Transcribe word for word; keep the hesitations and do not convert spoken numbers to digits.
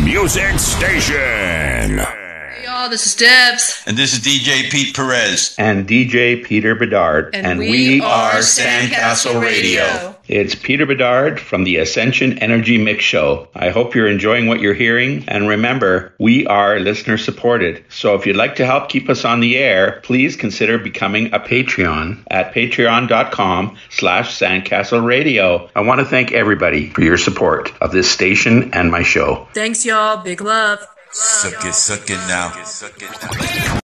music station. Hey y'all, this is Debs. And this is D J Pete Perez. And D J Peter Bedard. And, and we, we are are Sandcastle Radio. Radio. It's Peter Bedard from the Ascension Energy Mix Show. I hope you're enjoying what you're hearing. And remember, we are listener supported. So if you'd like to help keep us on the air, please consider becoming a Patreon at patreon.com slash Sandcastle Radio. I want to thank everybody for your support of this station and my show. Thanks, y'all. Big love. Suck it, suck it now.